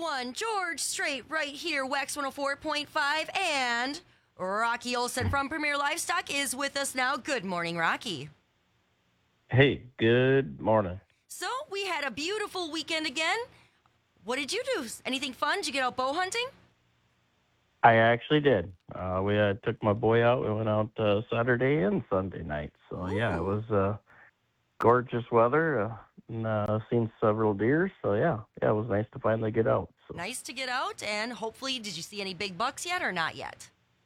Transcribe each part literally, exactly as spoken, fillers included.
one, George Strait right here, Wax one oh four point five, and Rocky Olson from Premier Livestock is with us now. Good morning, Rocky. Hey, good morning. So, we had a beautiful weekend again. What did you do? Anything fun? Did you get out bow hunting? I actually did. Uh, we uh, took my boy out. We went out uh, Saturday and Sunday night. So, yeah, it Ooh. was uh, gorgeous weather uh, and uh, seen several deer. So, yeah, yeah, it was nice to finally get out. So, Nice to get out, and hopefully, did you see any big bucks yet or not yet?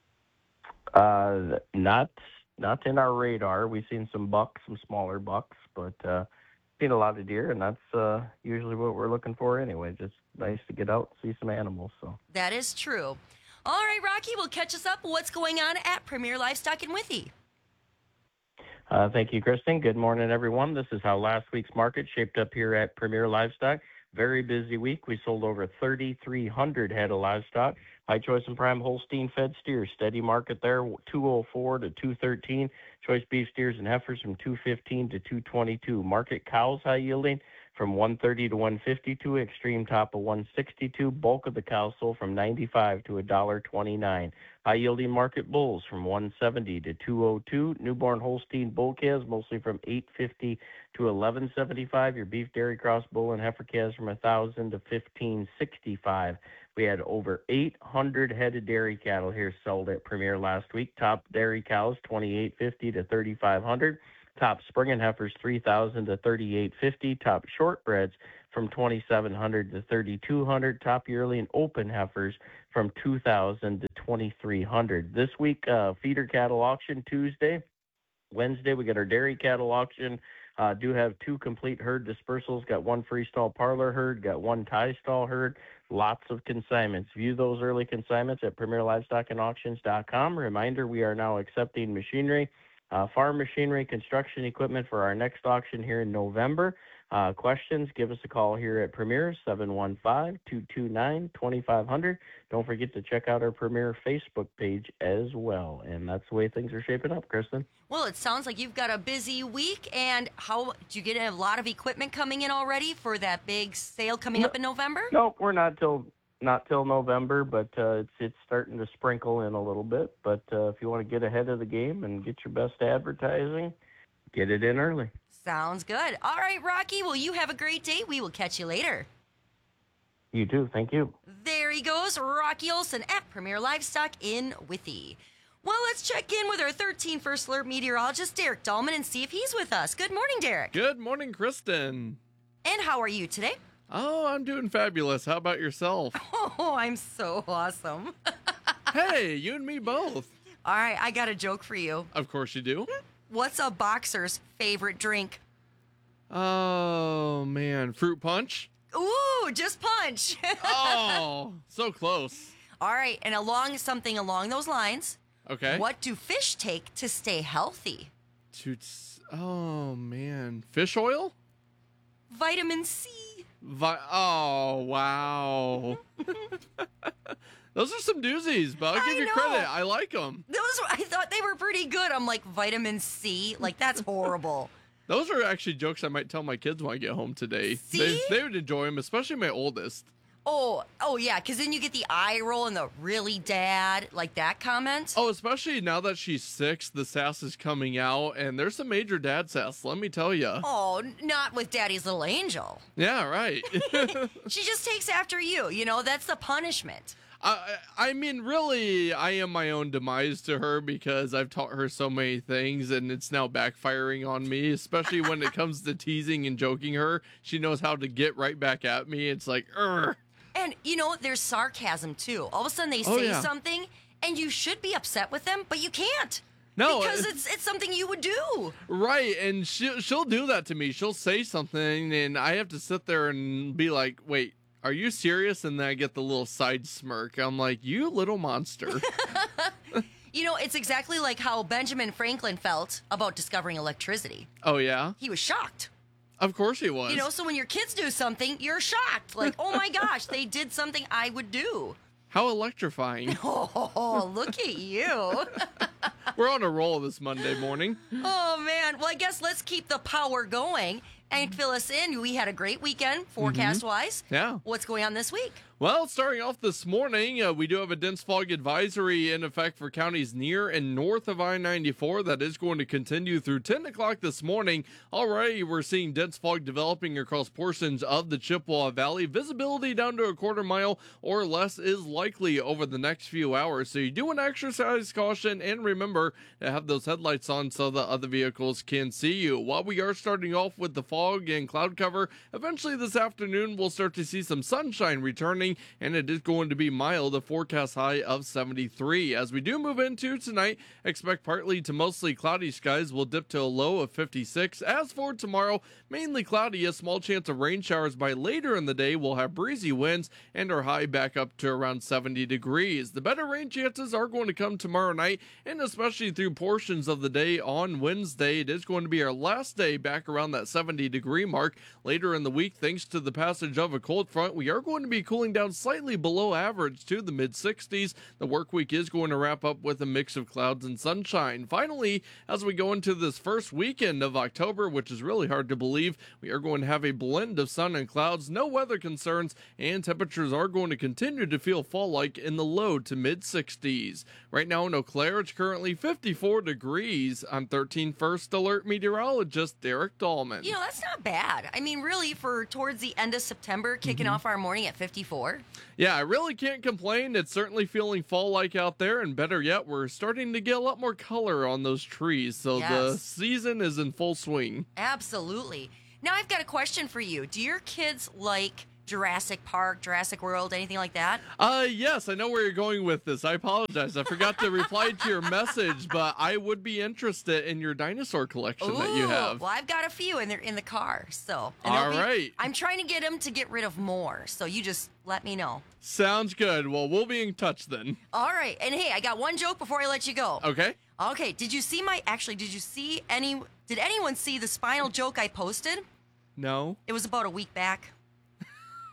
uh, not not in our radar. We've seen some bucks, some smaller bucks, but uh, seen a lot of deer, and that's uh, usually what we're looking for anyway. Just nice to get out and see some animals. So. That is true. All right, Rocky, well, catch us up. What's going on at Premier Livestock in Withee? Uh, thank you, Kristen. Good morning, everyone. This is how last week's market shaped up here at Premier Livestock. Very busy week. We sold over thirty-three hundred head of livestock. High choice and prime Holstein fed steers. Steady market there, two oh four to two thirteen. Choice beef steers and heifers from two fifteen to two twenty-two. Market cows high yielding from one thirty to one fifty-two. Extreme top of one sixty-two. Bulk of the cows sold from ninety-five to one twenty-nine. High yielding market bulls from one seventy to two oh two. Newborn Holstein bull calves mostly from eight fifty to eleven seventy-five. Your beef dairy cross bull and heifer calves from one thousand to fifteen sixty-five. We had over eight hundred head of dairy cattle here sold at Premier last week. Top dairy cows twenty-eight fifty to thirty-five hundred. Top spring heifers three thousand to thirty-eight fifty. Top shortbreds from twenty-seven hundred to thirty-two hundred. Top yearling open heifers from two thousand to twenty-three hundred. This week, uh, feeder cattle auction Tuesday. Wednesday, we got our dairy cattle auction. Uh, do have two complete herd dispersals. Got one freestall parlor herd, got one tie stall herd. Lots of consignments. View those early consignments at premier livestock and auctions dot com. Reminder, we are now accepting machinery, uh, farm machinery, construction equipment for our next auction here in November. Uh, questions, give us a call here at Premier, seven one five, two two nine, two five zero zero. Don't forget to check out our Premier Facebook page as well. And that's the way things are shaping up, Kristen. Well, it sounds like you've got a busy week, and how do you get a lot of equipment coming in already for that big sale coming No, up in November? no, we're not till not till November, but uh, it's it's starting to sprinkle in a little bit. But uh, if you want to get ahead of the game and get your best advertising, get it in early. Sounds good. All right, Rocky, well, you have a great day. We will catch you later. You too. Thank you. There he goes, Rocky Olson at Premier Livestock in Withee. Well, let's check in with our thirteen First Alert meteorologist, Derek Dahlman, and see if he's with us. Good morning, Derek. Good morning, Kristen. And how are you today? Oh, I'm doing fabulous. How about yourself? Oh, I'm so awesome. Hey, you and me both. All right, I got a joke for you. Of course you do. What's a boxer's favorite drink? Oh, man. Fruit punch? Ooh, just punch. Oh, so close. All right, and along something along those lines, Okay. what do fish take to stay healthy? Toots. Oh, man. Fish oil? Vitamin C. Vi- oh, wow. Those are some doozies, but I'll I give you know. credit. I like them. Those I thought they were pretty good. I'm like, vitamin C? Like, that's horrible. Those are actually jokes I might tell my kids when I get home today. See? They, they would enjoy them, especially my oldest. Oh, oh yeah, because then you get the eye roll and the really dad, like that comment. Oh, especially now that she's six, the sass is coming out, and there's some major dad sass, let me tell you. Oh, not with Daddy's little angel. Yeah, right. She just takes after you, you know, that's the punishment. I, I mean, really, I am my own demise to her because I've taught her so many things, and it's now backfiring on me, especially when it comes to teasing and joking her. She knows how to get right back at me. It's like, Urgh. And, you know, there's sarcasm, too. All of a sudden they say Oh, yeah. something, and you should be upset with them, but you can't. No, Because uh, it's it's something you would do. Right, and she'll, she'll do that to me. She'll say something, and I have to sit there and be like, wait, are you serious? And then I get the little side smirk. I'm like, you little monster. You know, it's exactly like how Benjamin Franklin felt about discovering electricity. Oh, yeah? He was shocked. Of course he was. You know, so when your kids do something, you're shocked. Like, oh my gosh, they did something I would do. How electrifying. Oh, look at you. We're on a roll this Monday morning. Oh, man. Well, I guess let's keep the power going and fill us in. We had a great weekend, forecast-wise. Yeah. What's going on this week? Well, starting off this morning, uh, we do have a dense fog advisory in effect for counties near and north of I ninety-four. That is going to continue through ten o'clock this morning. Already, we're seeing dense fog developing across portions of the Chippewa Valley. Visibility down to a quarter mile or less is likely over the next few hours. So you do want to exercise caution and remember to have those headlights on so that other vehicles can see you. While we are starting off with the fog and cloud cover, eventually this afternoon we'll start to see some sunshine returning, and it is going to be mild, a forecast high of seventy-three. As we do move into tonight, expect partly to mostly cloudy skies will dip to a low of fifty-six. As for tomorrow, mainly cloudy, a small chance of rain showers by later in the day. We'll have breezy winds and our high back up to around seventy degrees. The better rain chances are going to come tomorrow night, and especially through portions of the day on Wednesday. It is going to be our last day back around that seventy degree mark. Later in the week, thanks to the passage of a cold front, we are going to be cooling down slightly below average to the mid sixties. The work week is going to wrap up with a mix of clouds and sunshine. Finally, as we go into this first weekend of October, which is really hard to believe, we are going to have a blend of sun and clouds, no weather concerns, and temperatures are going to continue to feel fall-like in the low to mid sixties. Right now in Eau Claire, it's currently fifty-four degrees. I'm thirteen First Alert meteorologist Derek Dahlman. You know, that's not bad. I mean, really, for towards the end of September, kicking Mm-hmm. off our morning at fifty-four. Yeah, I really can't complain. It's certainly feeling fall-like out there, and better yet, we're starting to get a lot more color on those trees, so Yes. the season is in full swing. Absolutely. Now, I've got a question for you. Do your kids like Jurassic Park, Jurassic World, anything like that? Uh, yes, I know where you're going with this. I apologize. I forgot to reply to your message, but I would be interested in your dinosaur collection Ooh, that you have. well, I've got a few, and they're in the car. So, and All they'll be- right. I'm trying to get them to get rid of more. So you just let me know. Sounds good. Well, we'll be in touch then. All right. And hey, I got one joke before I let you go. Okay? Okay. Did you see my? Actually, did you see any? Did anyone see the spinal joke I posted? No? It was about a week back.